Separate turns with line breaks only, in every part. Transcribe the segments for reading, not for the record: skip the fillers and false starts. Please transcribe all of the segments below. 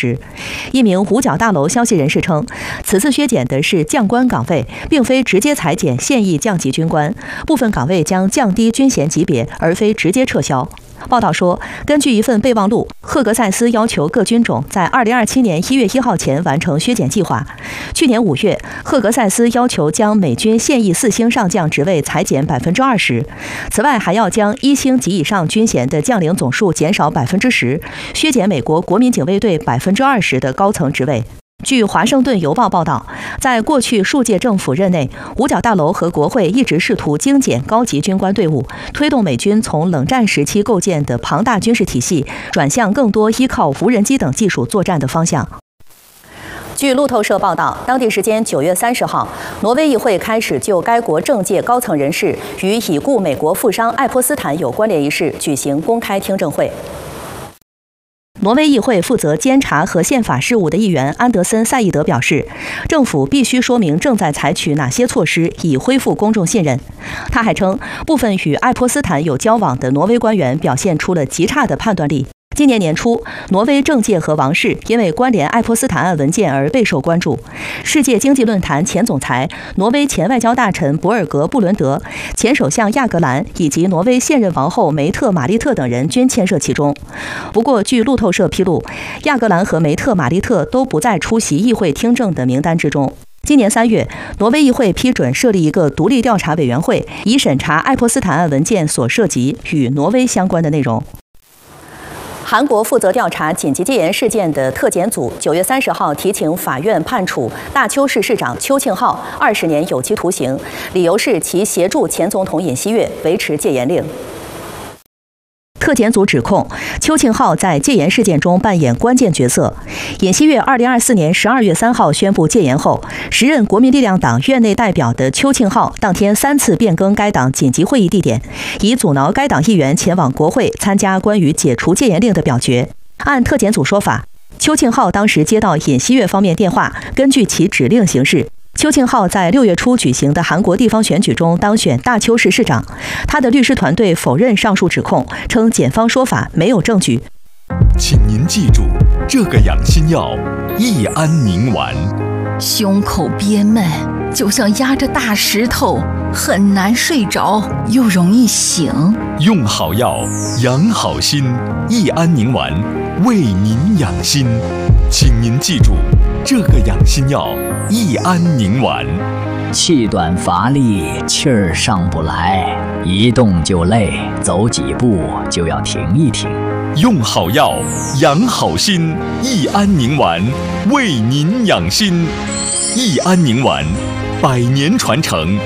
时。一名五角大楼消息人士称，此次削减的是将官岗位，并非直接裁减现役降级军官，部分岗位将降低军衔级别，而非直接撤销。报道说，根据一份备忘录，赫格塞斯要求各军种在2027年1月1号前完成削减计划。去年5月，赫格塞斯要求将美军现役4星上将职位裁减20%，此外还要将1星及以上军衔的将领总数减少10%，削减美国国民警卫队20%的高层职位。据《华盛顿邮报》报道，在过去数届政府任内，五角大楼和国会一直试图精简高级军官队伍，推动美军从冷战时期构建的庞大军事体系转向更多依靠无人机等技术作战的方向。据路透社报道，当地时间9月30号，挪威议会开始就该国政界高层人士与已故美国富商爱泼斯坦有关联一事举行公开听证会。挪威议会负责监察和宪法事务的议员安德森·赛义德表示，政府必须说明正在采取哪些措施以恢复公众信任。他还称，部分与爱泼斯坦有交往的挪威官员表现出了极差的判断力。今年年初，挪威政界和王室因为关联爱泼斯坦案文件而备受关注。世界经济论坛前总裁、挪威前外交大臣博尔格·布伦德、前首相亚格兰以及挪威现任王后梅特·玛丽特等人均牵涉其中。不过，据路透社披露，亚格兰和梅特·玛丽特都不在出席议会听证的名单之中。今年3月，挪威议会批准设立一个独立调查委员会，以审查爱泼斯坦案文件所涉及与挪威相关的内容。韩国负责调查紧急戒严事件的特检组9月30号提请法院判处大邱市市长邱庆浩20年有期徒刑，理由是其协助前总统尹锡悦维持戒严令。特检组指控邱庆浩在戒严事件中扮演关键角色。尹锡悦2024年12月3号宣布戒严后，时任国民力量党院内代表的邱庆浩当天3次变更该党紧急会议地点，以阻挠该党议员前往国会参加关于解除戒严令的表决。按特检组说法，邱庆浩当时接到尹锡悦方面电话，根据其指令行事。邱庆浩在6月初举行的韩国地方选举中当选大邱市市长。他的律师团队否认上述指控，称检方说法没有证据。
请您记住，这个养心药益安宁丸。
胸口憋闷，就像压着大石头，很难睡着，又容易醒。
用好药，养好心，益安宁丸为您养心。请您记住，这个养心药益安宁丸。
气短乏力，气儿上不来，一动就累，走几步就要停一停。
用好药，养好心，益安宁丸为您养心。益安宁丸100年传承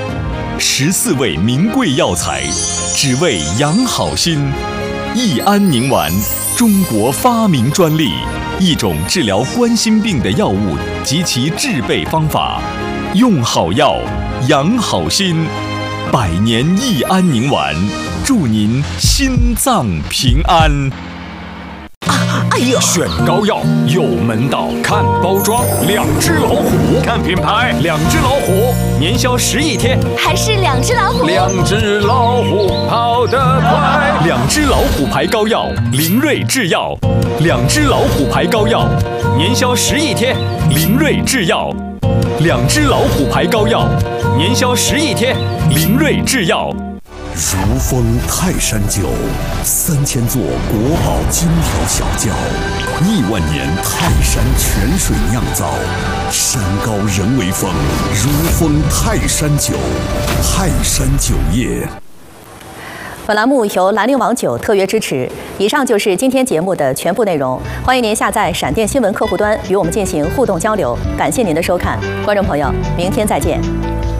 ，14味名贵药材，只为养好心。益安宁丸，中国发明专利，一种治疗冠心病的药物及其制备方法。用好药，养好心，100年益安宁丸，祝您心脏平安。
哎呦！
选膏药有门道，看包装，2只老虎；看品牌，2只老虎。年销11天，
还是2只老虎。
2只老虎跑得快。
2只老虎牌膏药，灵瑞制药。2只老虎牌膏药，
年销11天，
灵瑞制药。2只老虎牌膏药，
年销11天，
灵瑞制药。
如风泰山酒，3000座国宝精调小窖，1万年泰山泉水酿造，山高人为峰，如风泰山酒，泰山酒业。
本栏目由兰陵王酒特约支持。以上就是今天节目的全部内容，欢迎您下载闪电新闻客户端与我们进行互动交流。感谢您的收看，观众朋友，明天再见。